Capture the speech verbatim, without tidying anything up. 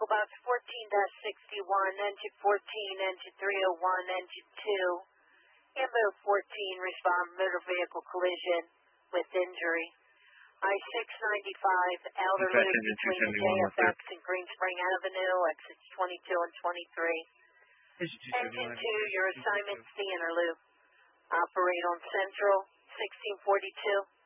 Box fourteen sixty-one, engine fourteen, engine three oh one, engine two. Ambo fourteen, respond motor vehicle collision with injury. I six ninety-five, outer Dispatch loop engine between the two J seventy-one, F X and Green Spring Avenue, exits twenty-two and twenty-three. Engine two, your assignment's the inner loop. Operate on Central, sixteen forty-two.